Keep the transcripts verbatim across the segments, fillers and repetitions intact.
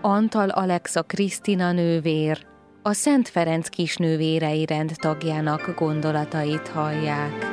Antal Alexa Krisztina nővér, a Szent Ferenc kisnővérei rend tagjának gondolatait hallják.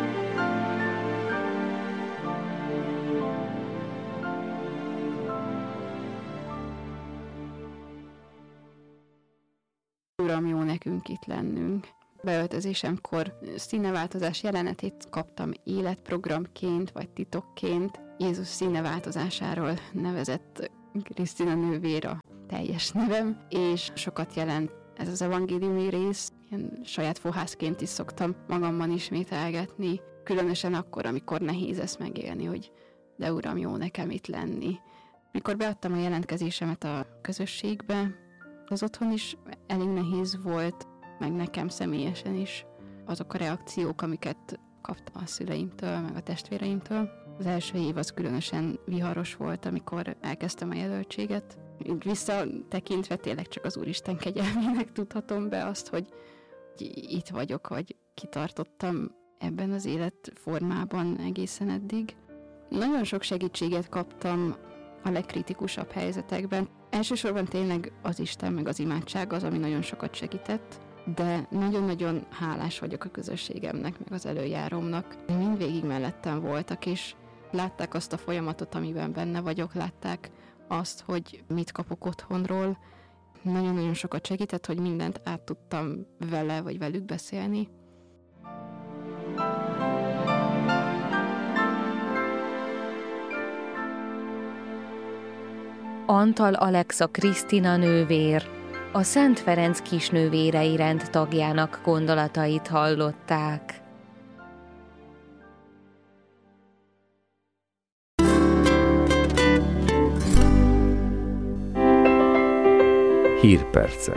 Uram, jó nekünk itt lennünk. Beöltözésemkor színeváltozás jelenetét kaptam életprogramként vagy titokként. Jézus színeváltozásáról nevezett Krisztina nővér a teljes nevem, és sokat jelent ez az evangéliumi rész. Ilyen saját fohászként is szoktam magamban ismételgetni, különösen akkor, amikor nehéz ezt megélni, hogy de Uram, jó nekem itt lenni. Mikor beadtam a jelentkezésemet a közösségbe, az otthon is elég nehéz volt, meg nekem személyesen is azok a reakciók, amiket kaptam a szüleimtől, meg a testvéreimtől. Az első év az különösen viharos volt, amikor elkezdtem a jelöltséget. Így visszatekintve tényleg csak az Úristen kegyelmének tudhatom be azt, hogy itt vagyok, vagy kitartottam ebben az életformában egészen eddig. Nagyon sok segítséget kaptam a legkritikusabb helyzetekben. Elsősorban tényleg az Isten meg az imádság az, ami nagyon sokat segített, de nagyon-nagyon hálás vagyok a közösségemnek, meg az előjárómnak. Mindvégig mellettem voltak, és látták azt a folyamatot, amiben benne vagyok, látták azt, hogy mit kapok otthonról. Nagyon-nagyon sokat segített, hogy mindent át tudtam vele, vagy velük beszélni. Antal Alexa Krisztina nővér, a Szent Ferenc kisnővérei rend tagjának gondolatait hallották. Hírpercek.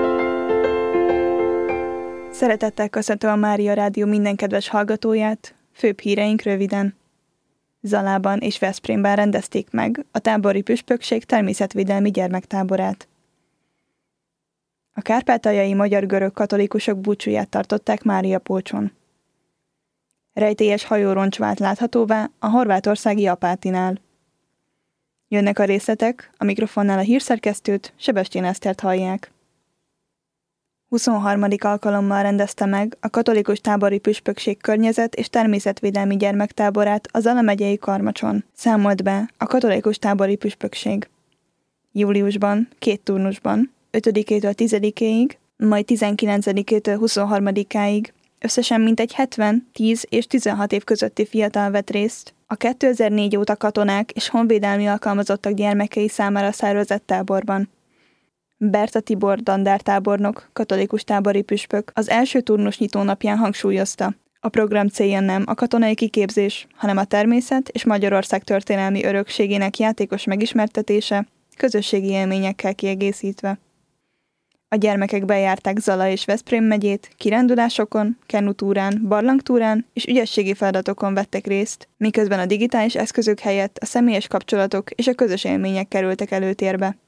Szeretettel köszöntöm a Mária Rádió minden kedves hallgatóját, főbb híreink röviden. Zalában és Veszprémben rendezték meg a tábori püspökség természetvédelmi gyermektáborát. A kárpátaljai magyar-görög katolikusok búcsúját tartották Máriapolcson. Rejtélyes hajóroncs vált láthatóvá a horvátországi Apátinál. Jönnek a részletek, a mikrofonnál a hírszerkesztőt, Sebestyén Esztert hallják. huszonharmadik alkalommal rendezte meg a katolikus tábori püspökség környezet- és természetvédelmi gyermektáborát a Zala megyei Karmacson. Számolt be a katolikus tábori püspökség. Júliusban, két turnusban, ötödikétől tizedikéig, majd tizenkilencedikétől huszonharmadikáig összesen mintegy hetven, tíz és tizenhat év közötti fiatal vett részt a kétezer-négy óta katonák és honvédelmi alkalmazottak gyermekei számára szervezett táborban. Berta Tibor dandártábornok, katolikus tábori püspök az első turnus nyitó napján hangsúlyozta, a program célja nem a katonai kiképzés, hanem a természet és Magyarország történelmi örökségének játékos megismertetése, közösségi élményekkel kiegészítve. A gyermekek bejárták Zala és Veszprém megyét, kirándulásokon, kenutúrán, barlangtúrán és ügyességi feladatokon vettek részt, miközben a digitális eszközök helyett a személyes kapcsolatok és a közös élmények kerültek előtérbe.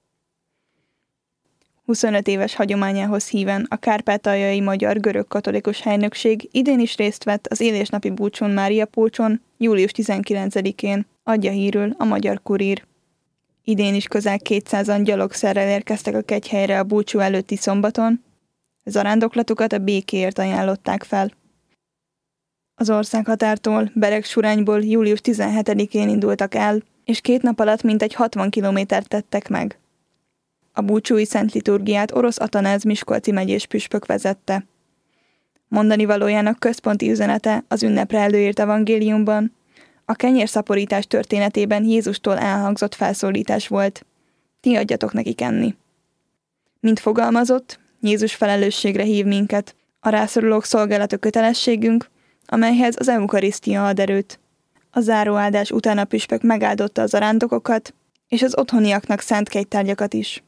huszonöt éves hagyományához híven a kárpátaljai magyar-görög katolikus helynökség idén is részt vett az élésnapi búcsún Máriapolcson, július tizenkilencedikén, adja hírül a Magyar Kurír. Idén is közel kétszázan gyalogszerrel érkeztek a kegyhelyre a búcsú előtti szombaton, zarándoklatukat a békéért ajánlották fel. Az országhatártól, Beregsurányból július tizenhetedikén indultak el, és két nap alatt mintegy hatvan kilométert tettek meg. A búcsúi szent liturgiát Orosz Atanáz miskolci megyés püspök vezette. Mondani valójának központi üzenete az ünnepre előírt evangéliumban, a kenyérszaporítás történetében Jézustól elhangzott felszólítás volt. Ti adjatok nekik enni. Mint fogalmazott, Jézus felelősségre hív minket, a rászorulók szolgálata kötelességünk, amelyhez az eukarisztia ad erőt. A záróáldás után a püspök megáldotta az arándokokat, és az otthoniaknak szánt kegytárgyakat is.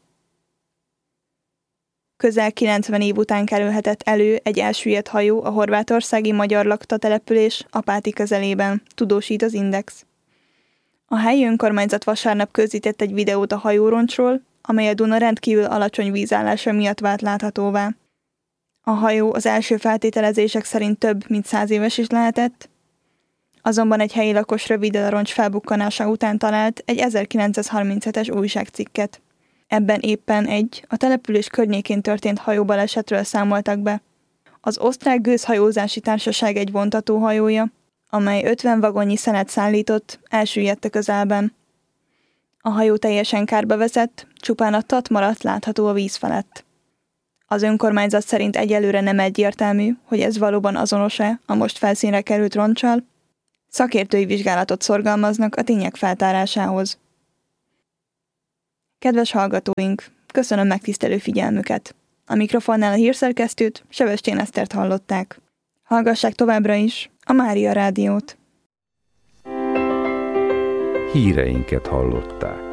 Közel kilencven év után kerülhetett elő egy elsüllyedt hajó a horvátországi magyar lakta település Apáti közelében, tudósít az Index. A helyi önkormányzat vasárnap közzétett egy videót a hajóroncsról, amely a Duna rendkívül alacsony vízállása miatt vált láthatóvá. A hajó az első feltételezések szerint több mint száz éves is lehetett, azonban egy helyi lakos röviddel a roncs felbukkanása után talált egy ezerkilencszázharminchetes újságcikket. Ebben éppen egy, a település környékén történt hajóbalesetről számoltak be. Az osztrák gőzhajózási társaság egy vontatóhajója, amely ötven vagonnyi szenet szállított, elsüllyedt a közelben. A hajó teljesen kárba veszett, csupán a tat maradt látható a víz felett. Az önkormányzat szerint egyelőre nem egyértelmű, hogy ez valóban azonos-e a most felszínre került roncsal. Szakértői vizsgálatot szorgalmaznak a tények feltárásához. Kedves hallgatóink, köszönöm megtisztelő figyelmüket. A mikrofonnál a hírszerkesztőt, Sebestyén Esztert hallották. Hallgassák továbbra is a Mária Rádiót. Híreinket hallották.